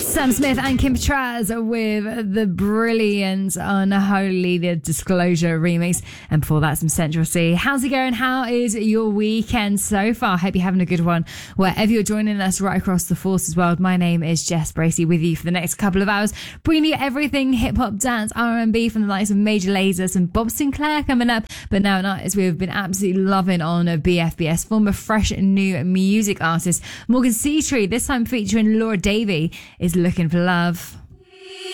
Sam Smith and Kim Petras with the brilliant Unholy the Disclosure remix. And before that, some Central C. How's it going? How is your weekend so far? Hope you're having a good one wherever you're joining us right across the Forces world. My name is Jess Bracey with you for the next couple of hours, bringing you everything hip-hop, dance, R&B from the likes of Major Lazer and Bob Sinclair coming up. But now, as we've been absolutely loving on BFBS, former fresh new music artist Morgan Seatree, this time featuring Laura Davey, is Looking for Love.